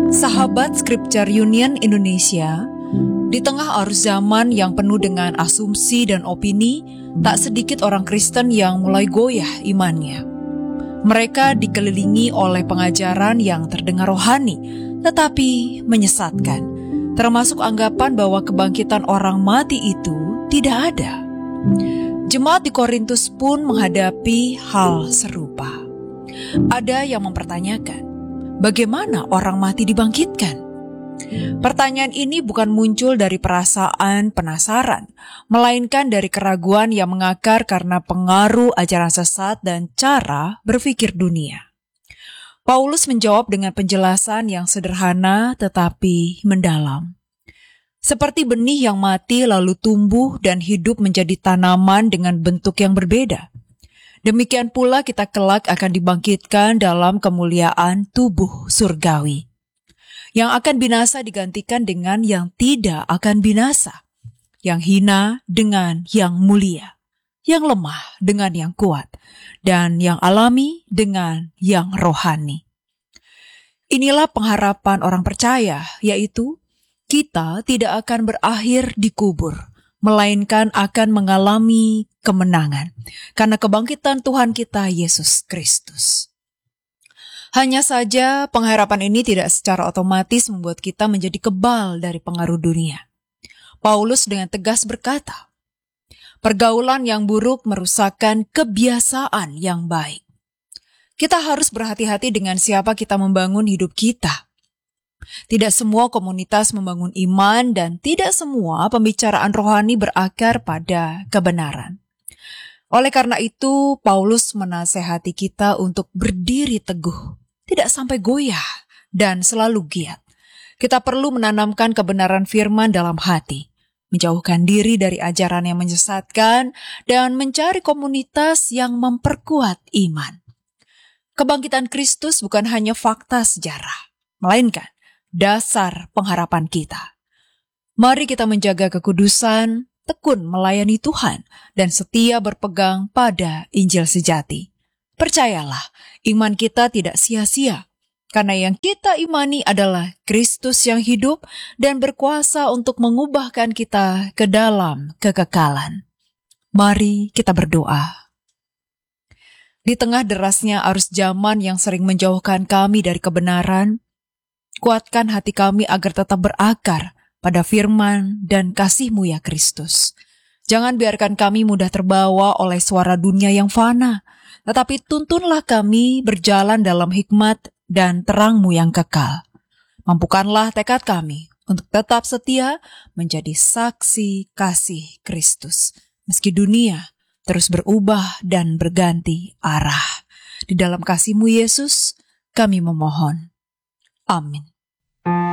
Sahabat Scripture Union Indonesia, di tengah arus zaman yang penuh dengan asumsi dan opini, tak sedikit orang Kristen yang mulai goyah imannya. Mereka dikelilingi oleh pengajaran yang terdengar rohani, tetapi menyesatkan, termasuk anggapan bahwa kebangkitan orang mati itu tidak ada. Jemaat di Korintus pun menghadapi hal serupa. Ada yang mempertanyakan, bagaimana orang mati dibangkitkan? Pertanyaan ini bukan muncul dari perasaan penasaran, melainkan dari keraguan yang mengakar karena pengaruh ajaran sesat dan cara berpikir dunia. Paulus menjawab dengan penjelasan yang sederhana tetapi mendalam. Seperti benih yang mati lalu tumbuh dan hidup menjadi tanaman dengan bentuk yang berbeda. Demikian pula kita kelak akan dibangkitkan dalam kemuliaan tubuh surgawi. Yang akan binasa digantikan dengan yang tidak akan binasa. Yang hina dengan yang mulia. Yang lemah dengan yang kuat. Dan yang alami dengan yang rohani. Inilah pengharapan orang percaya, yaitu kita tidak akan berakhir di kubur, melainkan akan mengalami kemenangan. Karena kebangkitan Tuhan kita, Yesus Kristus. Hanya saja pengharapan ini tidak secara otomatis membuat kita menjadi kebal dari pengaruh dunia. Paulus dengan tegas berkata, pergaulan yang buruk merusakkan kebiasaan yang baik. Kita harus berhati-hati dengan siapa kita membangun hidup kita. Tidak semua komunitas membangun iman dan tidak semua pembicaraan rohani berakar pada kebenaran. Oleh karena itu, Paulus menasehati kita untuk berdiri teguh, tidak sampai goyah, dan selalu giat. Kita perlu menanamkan kebenaran firman dalam hati, menjauhkan diri dari ajaran yang menyesatkan, dan mencari komunitas yang memperkuat iman. Kebangkitan Kristus bukan hanya fakta sejarah, melainkan dasar pengharapan kita. Mari kita menjaga kekudusan, tekun melayani Tuhan, dan setia berpegang pada Injil sejati. Percayalah, iman kita tidak sia-sia, karena yang kita imani adalah Kristus yang hidup dan berkuasa untuk mengubahkan kita ke dalam kekekalan. Mari kita berdoa. Di tengah derasnya arus zaman yang sering menjauhkan kami dari kebenaran, kuatkan hati kami agar tetap berakar pada firman dan kasih-Mu ya Kristus. Jangan biarkan kami mudah terbawa oleh suara dunia yang fana, tetapi tuntunlah kami berjalan dalam hikmat dan terang-Mu yang kekal. Mampukanlah tekad kami untuk tetap setia menjadi saksi kasih Kristus. Meski dunia terus berubah dan berganti arah. Di dalam kasih-Mu Yesus, kami memohon. Amin.